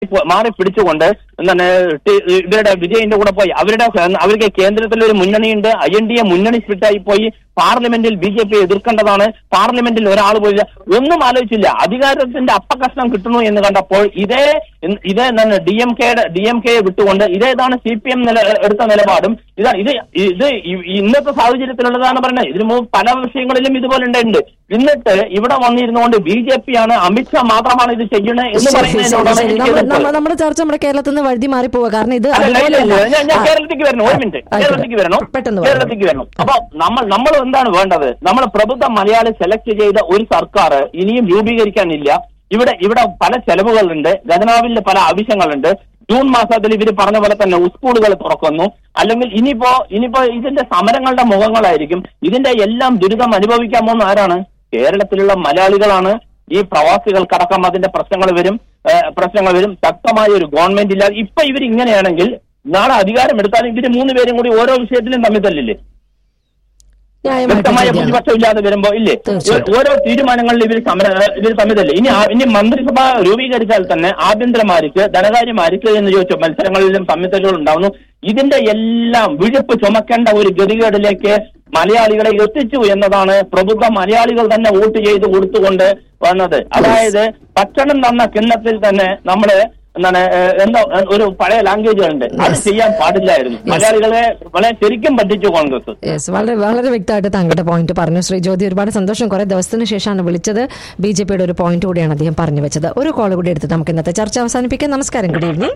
മാറി പിടിച്ചുകൊണ്ട് എന്താണ് ഇവരുടെ വിജയിന്റെ കൂടെ പോയി അവർക്ക് കേന്ദ്രത്തിലൊരു മുന്നണിയുണ്ട്. INDA മുന്നണി സ്പ്ലിറ്റായി പോയി. പാർലമെന്റിൽ BJP എതിർക്കേണ്ടതാണ്. പാർലമെന്റിൽ ഒരാൾ പോയില്ല. ഒന്നും ആലോചിച്ചില്ല. അധികാരത്തിന്റെ അപ്പകഷ്ണം കിട്ടുന്നു എന്ന് കണ്ടപ്പോൾ ഇതേ എന്താണ് DMK വിട്ടുകൊണ്ട് ഇതേതാണ് CPM എടുത്ത നിലപാടും ഇത് ഇന്നത്തെ സാഹചര്യത്തിലുള്ളതാണ് പറയുന്നത്. ഇതിനു മുമ്പ് പല വിഷയങ്ങളിലും ഇതുപോലെ ഉണ്ടായിട്ടുണ്ട്. എന്നിട്ട് ഇവിടെ വന്നിരുന്നുകൊണ്ട് BJP ആണ്, അമിത്ഷാ മാത്രമാണ് ഇത് ചെയ്യണേ എന്ന് പറയുന്നതിനോടാണ് നമ്മുടെ ചർച്ച നമ്മുടെ കേരളത്തിൽ നിന്ന് വഴുതി മാറിപ്പോവുക. കാരണം ഇത് ഞാൻ കേരളത്തിലേക്ക് വരണം. ഒരു മിനിറ്റ്, കേരളത്തിലേക്ക് വരണം. അപ്പൊ നമ്മൾ എന്താണ് വേണ്ടത്? നമ്മൾ പ്രബുദ്ധ മലയാളി സെലക്ട് ചെയ്ത ഒരു സർക്കാർ ഇനിയും രൂപീകരിക്കാനില്ല. ഇവിടെ പല ചെലവുകളുണ്ട്, ഖജനാവിൽ പല ആവശ്യങ്ങളുണ്ട്. ജൂൺ മാസത്തിൽ ഇവർ പറഞ്ഞ പോലെ തന്നെ സ്കൂളുകൾ തുറക്കുന്നു. അല്ലെങ്കിൽ ഇനിയിപ്പോ ഇതിന്റെ സമരങ്ങളുടെ മുഖങ്ങളായിരിക്കും. ഇതിന്റെ എല്ലാം ദുരിതം അനുഭവിക്കാൻ പോകുന്ന ആരാണ്? കേരളത്തിലുള്ള മലയാളികളാണ്. ഈ പ്രവാസികൾക്കടക്കം അതിന്റെ പ്രശ്നങ്ങൾ വരും. ശക്തമായ ഒരു ഗവൺമെന്റ് ഇല്ലാതെ ഇപ്പൊ ഇവരിങ്ങനെയാണെങ്കിൽ നാളെ അധികാരം എടുത്താൽ ഇവര് 3 പേരും കൂടി ഓരോ വിഷയത്തിലും തമ്മിൽ തല്ലില്ലേ? വ്യക്തമായ ഭൂരിപക്ഷം ഇല്ലാതെ വരുമ്പോ ഇല്ലേ ഓരോ തീരുമാനങ്ങളിൽ ഇവർ തമ്മിൽ തല്ലേ? ഇനി മന്ത്രിസഭ രൂപീകരിച്ചാൽ തന്നെ ആഭ്യന്തരമാർക്ക്, ധനകാര്യമാർക്ക് എന്ന് ചോദിച്ചു മത്സരങ്ങളിലും തമ്മിത്തല്ലുകൾ ഉണ്ടാവുന്നു. ഇതിന്റെ എല്ലാം വിഴുപ്പ് ചുമക്കേണ്ട ഒരു ഗതികേടിലേക്ക് മലയാളികളെ എത്തിച്ചു എന്നതാണ് പ്രബുദ്ധ മലയാളികൾ തന്നെ വോട്ട് ചെയ്ത് കൊടുത്തുകൊണ്ട് വന്നത്. അതായത് ഭക്ഷണം തന്ന കിണ്ണത്തിൽ തന്നെ നമ്മള് ഒരു പഴയ ലാംഗ്വേജുകളുണ്ട്, അത് ചെയ്യാൻ പാടില്ലായിരുന്നു. മലയാളികളെ വളരെ ശരിക്കും പറ്റിച്ചു കോൺഗ്രസ്. വളരെ വ്യക്തമായിട്ട് താങ്കളുടെ പോയിന്റ് പറഞ്ഞു ശ്രീ ജ്യോതി. ഒരുപാട് സന്തോഷം. കുറെ ദിവസത്തിന് ശേഷമാണ് വിളിച്ചത്. BJPയുടെ ഒരു പോയിന്റ് കൂടിയാണ് അദ്ദേഹം പറഞ്ഞു വെച്ചത്. ഒരു കോൾ കൂടി എടുത്ത് നമുക്ക് ഇന്നത്തെ ചർച്ച അവസാനിപ്പിക്കാം. നമസ്കാരം, ഗുഡ് ഈവനിങ്.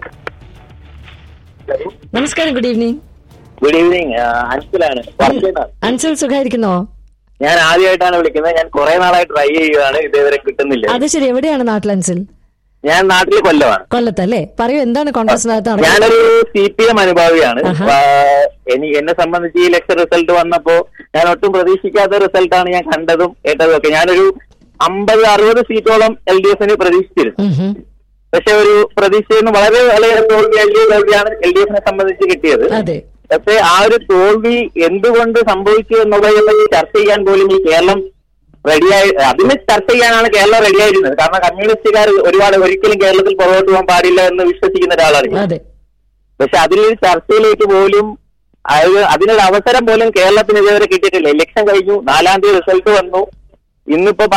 നമസ്കാരം, good evening. Good evening. അൻസിലാണ്. Ansil സുഖായിരിക്കുന്നോ? ഞാൻ ആദ്യമായിട്ടാണ് വിളിക്കുന്നത്. ഞാൻ കുറെ നാളായി ട്രൈ ചെയ്യുകയാണ്, ഇതേവരെ കിട്ടുന്നില്ല. അത് ശരി. എവിടെയാണ് നാട്ടിൽ അൻസിൽ? ഞാൻ നാട്ടിൽ കൊല്ലമാണ്. കൊല്ലത്തല്ലേ? പറയൂ, എന്താണ് കോൺഗ്രസിനകത്ത്? ഞാനൊരു CPM അനുഭാവിയാണ്. എന്നെ സംബന്ധിച്ച് ഈ ഇലക്ഷൻ റിസൾട്ട് വന്നപ്പോ ഞാൻ ഒട്ടും പ്രതീക്ഷിക്കാത്ത റിസൾട്ടാണ് ഞാൻ കണ്ടതും കേട്ടതും ഒക്കെ. ഞാനൊരു 50-60 സീറ്റോളം LDFന് പ്രതീക്ഷിച്ചിരുന്നു. പക്ഷെ ഒരു പ്രതീക്ഷയിൽ നിന്ന് വളരെ വളരെ തോൽവിയാണ് LDFനെ സംബന്ധിച്ച് കിട്ടിയത്. പക്ഷെ ആ ഒരു തോൽവി എന്തുകൊണ്ട് സംഭവിച്ചു എന്നുള്ളതിനെ ചർച്ച ചെയ്യാൻ പോലും ഈ കേരളം റെഡിയായി, അതിന് ചർച്ച ചെയ്യാനാണ് കേരളം റെഡിയായിരുന്നത്. കാരണം കമ്മ്യൂണിസ്റ്റുകാർ ഒരിക്കലും കേരളത്തിൽ പുറകോട്ട് പോകാൻ പാടില്ല എന്ന് വിശ്വസിക്കുന്ന ഒരാളാണ്. പക്ഷെ അതിലൊരു ചർച്ചയിലേക്ക് പോലും അതിനൊരു അവസരം പോലും കേരളത്തിന് ഇതുവരെ കിട്ടിയിട്ടില്ല. ഇലക്ഷൻ കഴിഞ്ഞു, 4-ാം തീയതി റിസൾട്ട് വന്നു. ഇന്നിപ്പോ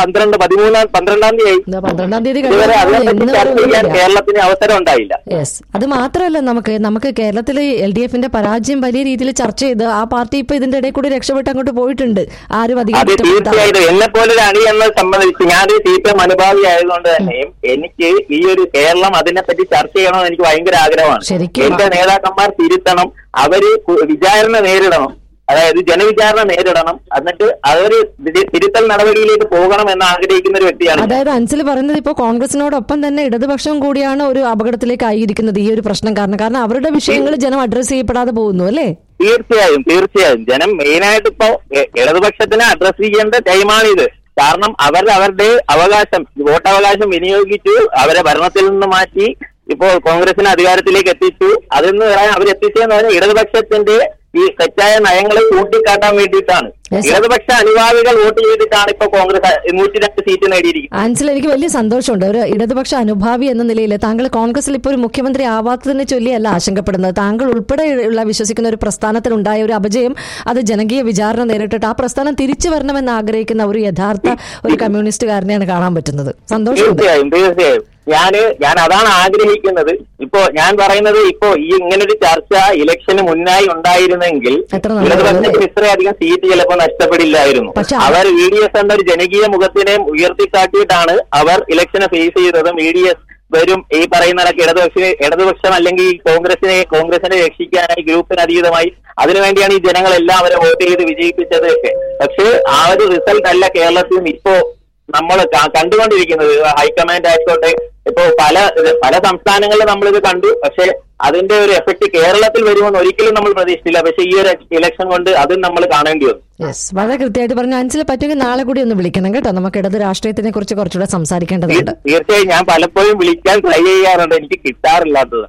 12-ാം തീയതി ഇതുവരെ അതിനെപ്പറ്റി ചർച്ച ചെയ്യാൻ കേരളത്തിന് അവസരം ഉണ്ടായില്ല. അത് മാത്രമല്ല, നമുക്ക് കേരളത്തിൽ LDFന്റെ പരാജയം വലിയ രീതിയിൽ ചർച്ച ചെയ്ത് ആ പാർട്ടി ഇപ്പൊ ഇതിന്റെ ഇടയിൽ കൂടി രക്ഷപ്പെട്ട് അങ്ങോട്ട് പോയിട്ടുണ്ട്. ആരും അതെ, തീർച്ചയായിട്ടും. എന്നെ പോലൊരു അണി എന്നെ സംബന്ധിച്ച് ഞാനൊരു CPM അനുഭാവി ആയതുകൊണ്ട് തന്നെയും എനിക്ക് ഈ ഒരു കേരളം അതിനെപ്പറ്റി ചർച്ച ചെയ്യണമെന്ന് എനിക്ക് ഭയങ്കര ആഗ്രഹമാണ്. എന്റെ നേതാക്കന്മാർ തിരുത്തണം, അവര് വിചാരണ നേരിടണം, അതായത് ജനവിചാരണ നേരിടണം, എന്നിട്ട് അതൊരു തിരുത്തൽ നടപടിയിലേക്ക് പോകണം എന്ന് ആഗ്രഹിക്കുന്ന ഒരു വ്യക്തിയാണ്. അതായത് അൻസിൽ പറയുന്നത് ഇപ്പോൾ കോൺഗ്രസിനോടൊപ്പം തന്നെ ഇടതുപക്ഷം കൂടിയാണ് ഒരു അപകടത്തിലേക്ക് ആയിരിക്കുന്നത് ഈ ഒരു പ്രശ്നം കാരണം അവരുടെ വിഷയങ്ങൾ ജനം അഡ്രസ് ചെയ്യപ്പെടാതെ പോകുന്നു അല്ലേ? തീർച്ചയായും. ജനം മെയിനായിട്ട് ഇപ്പോ ഇടതുപക്ഷത്തിനെ അഡ്രസ് ചെയ്യേണ്ട ടൈമാണിത്. കാരണം അവരുടെ അവകാശം, വോട്ടവകാശം വിനിയോഗിച്ചു അവരെ ഭരണത്തിൽ നിന്ന് മാറ്റി ഇപ്പോൾ കോൺഗ്രസിനെ അധികാരത്തിലേക്ക് എത്തിച്ചു. അതെന്ന് പറയാൻ അവരെത്തിച്ചതെന്ന് പറഞ്ഞാൽ ഇടതുപക്ഷത്തിന്റെ ഈ തെറ്റായ നയങ്ങളെ കൂട്ടിക്കാട്ടാൻ വേണ്ടിയിട്ടാണ്. ഇടതുപക്ഷ അനുഭാവികൾ വോട്ട് ചെയ്തിട്ടാണ് ഇപ്പൊ കോൺഗ്രസ് 102 സീറ്റ് നേടിയിരിക്കുന്നത്. ആൻസിൽ, എനിക്ക് വലിയ സന്തോഷമുണ്ട്. ഒരു ഇടതുപക്ഷ അനുഭാവി എന്ന നിലയിൽ താങ്കൾ കോൺഗ്രസിൽ ഇപ്പോൾ ഒരു മുഖ്യമന്ത്രി ആവാത്തതിനെ ചൊല്ലിയല്ല ആശങ്കപ്പെടുന്നത്. താങ്കൾ ഉൾപ്പെടെയുള്ള വിശ്വസിക്കുന്ന ഒരു പ്രസ്ഥാനത്തിനുണ്ടായ ഒരു അപജയം, അത് ജനകീയ വിചാരണ നേരിട്ടിട്ട് ആ പ്രസ്ഥാനം തിരിച്ചു വരണമെന്ന് ആഗ്രഹിക്കുന്ന ഒരു യഥാർത്ഥ ഒരു കമ്മ്യൂണിസ്റ്റുകാരനെയാണ് കാണാൻ പറ്റുന്നത്. സന്തോഷമുണ്ട്. തീർച്ചയായും. ഞാൻ അതാണ് ആഗ്രഹിക്കുന്നത്. ഇപ്പോ ഞാൻ പറയുന്നത്, ഇപ്പോ ഈ ഇങ്ങനൊരു ചർച്ച ഇലക്ഷന് മുന്നായി ഉണ്ടായിരുന്നെങ്കിൽ ഇടതുപക്ഷത്തിന് ഇത്രയധികം സീറ്റ് ചിലപ്പോൾ നഷ്ടപ്പെടില്ലായിരുന്നു. അവർ VDS എന്ന ഒരു ജനകീയ മുഖത്തിനെ ഉയർത്തിക്കാട്ടിയിട്ടാണ് അവർ ഇലക്ഷനെ ഫേസ് ചെയ്തതും. VDS വരും ഈ പറയുന്നതൊക്കെ ഇടതുപക്ഷം അല്ലെങ്കിൽ കോൺഗ്രസിനെ രക്ഷിക്കാനായി ഗ്രൂപ്പിന് അതീതമായി അതിനുവേണ്ടിയാണ് ഈ ജനങ്ങളെല്ലാം അവരെ വോട്ട് ചെയ്ത് വിജയിപ്പിച്ചത് ഒക്കെ. പക്ഷേ ആ ഒരു റിസൾട്ട് അല്ല കേരളത്തിൽ ഇപ്പോ നമ്മൾ കണ്ടുകൊണ്ടിരിക്കുന്നത്. ഹൈക്കമാൻഡ് ആയിക്കോട്ടെ, ഇപ്പോ പല സംസ്ഥാനങ്ങളിൽ നമ്മളിത് കണ്ടു. പക്ഷെ അതിന്റെ ഒരു എഫക്ട് കേരളത്തിൽ വരുമെന്ന് ഒരിക്കലും നമ്മൾ പ്രതീക്ഷിച്ചില്ല. പക്ഷെ ഈ ഒരു ഇലക്ഷൻ കൊണ്ട് അതും നമ്മൾ കാണേണ്ടി വന്നു. വളരെ കൃത്യമായിട്ട് പറഞ്ഞു. അൻസിൽ, പറ്റുമെങ്കിൽ നാളെ കൂടി ഒന്ന് വിളിക്കണം കേട്ടോ. നമുക്ക് ഇടത് രാഷ്ട്രീയത്തിനെ കുറിച്ച് കുറച്ചുകൂടെ സംസാരിക്കേണ്ടതുണ്ട്. തീർച്ചയായും. ഞാൻ പലപ്പോഴും വിളിക്കാൻ ട്രൈ ചെയ്യാറുണ്ട്, എനിക്ക് കിട്ടാറില്ലാത്തത്.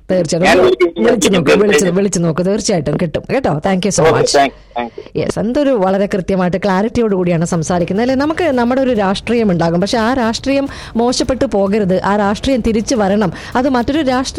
തീർച്ചയായിട്ടും വിളിച്ചു നോക്കൂ, തീർച്ചയായിട്ടും കിട്ടും കേട്ടോ. Thank you so much. എന്തൊരു വളരെ കൃത്യമായിട്ട് ക്ലാരിറ്റിയോട് കൂടിയാണ് സംസാരിക്കുന്നത് അല്ലെ? നമുക്ക് നമ്മുടെ ഒരു രാഷ്ട്രീയം ഉണ്ടാകും, പക്ഷെ ആ രാഷ്ട്രീയം മോശപ്പെട്ടു പോകരുത്. ആ രാഷ്ട്രീയം രാഷ്ട്രീയം തിരിച്ചു വരണം, അത് മറ്റൊരു രാഷ്ട്രീയ